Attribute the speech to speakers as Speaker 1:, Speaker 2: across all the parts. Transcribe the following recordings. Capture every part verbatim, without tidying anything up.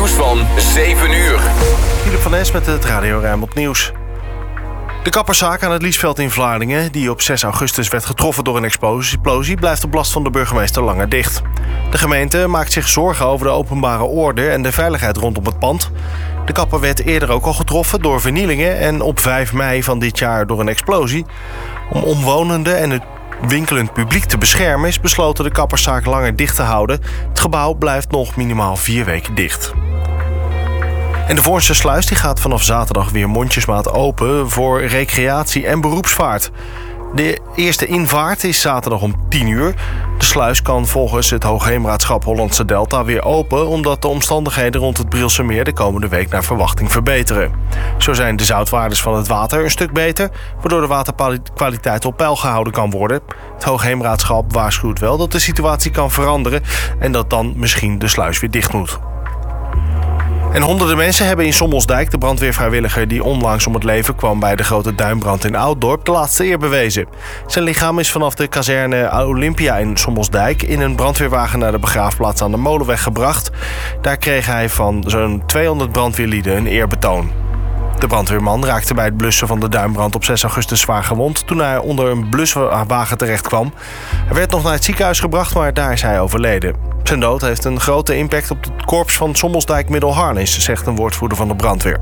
Speaker 1: nieuws van zeven uur.
Speaker 2: Philip van Es met het Radio Rijnmond Nieuws. De kapperszaak aan het Liesveld in Vlaardingen, die op zes augustus werd getroffen door een explosie, blijft op last van de burgemeester langer dicht. De gemeente maakt zich zorgen over de openbare orde en de veiligheid rondom het pand. De kapper werd eerder ook al getroffen door vernielingen en op vijf mei van dit jaar door een explosie. Om omwonenden en het winkelend publiek te beschermen is besloten de kapperszaak langer dicht te houden. Het gebouw blijft nog minimaal vier weken dicht. En de Voornse sluis die gaat vanaf zaterdag weer mondjesmaat open voor recreatie en beroepsvaart. De eerste invaart is zaterdag om tien uur. De sluis kan volgens het Hoogheemraadschap Hollandse Delta weer open, omdat de omstandigheden rond het Brielse Meer de komende week naar verwachting verbeteren. Zo zijn de zoutwaardes van het water een stuk beter, waardoor de waterkwaliteit op peil gehouden kan worden. Het Hoogheemraadschap waarschuwt wel dat de situatie kan veranderen en dat dan misschien de sluis weer dicht moet. En honderden mensen hebben in Sommelsdijk, de brandweervrijwilliger die onlangs om het leven kwam bij de grote duinbrand in Ouddorp, de laatste eer bewezen. Zijn lichaam is vanaf de kazerne Olympia in Sommelsdijk in een brandweerwagen naar de begraafplaats aan de Molenweg gebracht. Daar kreeg hij van zo'n tweehonderd brandweerlieden een eerbetoon. De brandweerman raakte bij het blussen van de duinbrand op zes augustus zwaar gewond toen hij onder een bluswagen terecht kwam. Hij werd nog naar het ziekenhuis gebracht, maar daar is hij overleden. Zijn dood heeft een grote impact op het korps van Sommelsdijk Middelharnis, zegt een woordvoerder van de brandweer.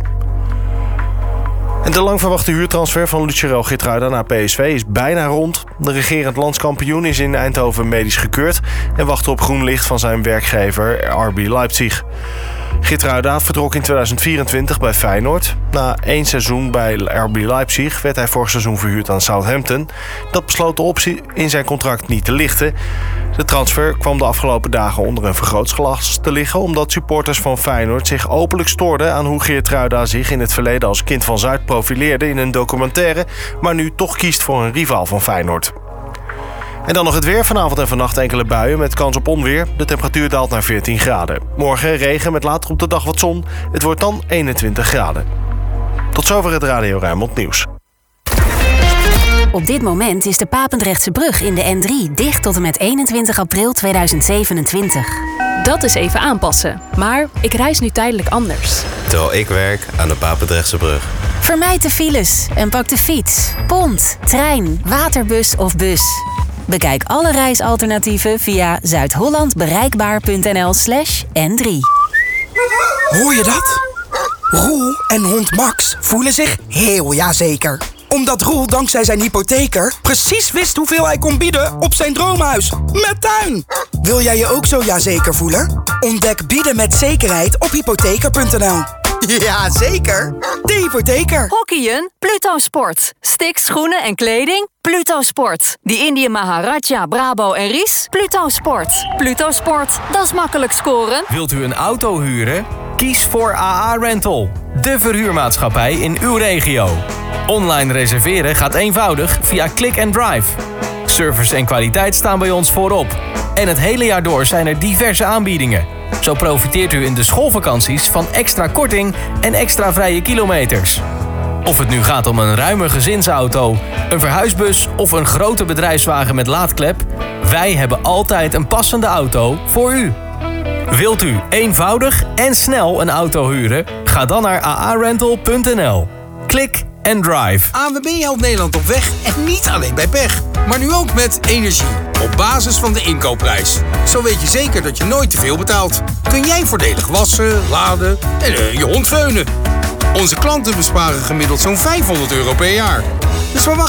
Speaker 2: En de lang verwachte huurtransfer van Lucero Geertruida naar P S V is bijna rond. De regerend landskampioen is in Eindhoven medisch gekeurd en wacht op groen licht van zijn werkgever R B Leipzig. Geertruida vertrok in tweeduizend vierentwintig bij Feyenoord. Na één seizoen bij R B Leipzig werd hij vorig seizoen verhuurd aan Southampton. Dat besloot de optie in zijn contract niet te lichten. De transfer kwam de afgelopen dagen onder een vergrootglas te liggen, omdat supporters van Feyenoord zich openlijk stoorden aan hoe Geertruida zich in het verleden als kind van Zuid profileerde in een documentaire, maar nu toch kiest voor een rivaal van Feyenoord. En dan nog het weer. Vanavond en vannacht enkele buien met kans op onweer. De temperatuur daalt naar veertien graden. Morgen regen met later op de dag wat zon. Het wordt dan eenentwintig graden. Tot zover het Radio Rijnmond Nieuws.
Speaker 3: Op dit moment is de Papendrechtse brug in de N drie dicht tot en met eenentwintig april tweeduizend zevenentwintig.
Speaker 4: Dat is even aanpassen. Maar ik reis nu tijdelijk anders.
Speaker 5: Terwijl ik werk aan de Papendrechtse brug.
Speaker 3: Vermijd de files en pak de fiets, pont, trein, waterbus of bus. Bekijk alle reisalternatieven via zuidhollandbereikbaar.nl slash N3.
Speaker 6: Hoor je dat? Roel en hond Max voelen zich heel jazeker. Omdat Roel dankzij zijn hypotheker precies wist hoeveel hij kon bieden op zijn droomhuis. Met tuin! Wil jij je ook zo jazeker voelen? Ontdek bieden met zekerheid op hypotheker punt n l. Ja, zeker. De hypotheker.
Speaker 7: Hockeyen? Pluto Sport. Sticks, schoenen en kleding? Pluto Sport. Die Indië Maharaja, Brabo en Ries? Pluto Sport. Pluto Sport. Dat is makkelijk scoren.
Speaker 8: Wilt u een auto huren? Kies voor A A Rental. De verhuurmaatschappij in uw regio. Online reserveren gaat eenvoudig via Click and Drive. Service en kwaliteit staan bij ons voorop. En het hele jaar door zijn er diverse aanbiedingen. Zo profiteert u in de schoolvakanties van extra korting en extra vrije kilometers. Of het nu gaat om een ruime gezinsauto, een verhuisbus of een grote bedrijfswagen met laadklep, wij hebben altijd een passende auto voor u. Wilt u eenvoudig en snel een auto huren? Ga dan naar a a rental punt n l. Klik en drive.
Speaker 9: A N W B helpt Nederland op weg en niet alleen bij pech. Maar nu ook met energie. Op basis van de inkoopprijs. Zo weet je zeker dat je nooit te veel betaalt. Kun jij voordelig wassen, laden en uh, je hond veunen. Onze klanten besparen gemiddeld zo'n vijfhonderd euro per jaar. Dus waar wacht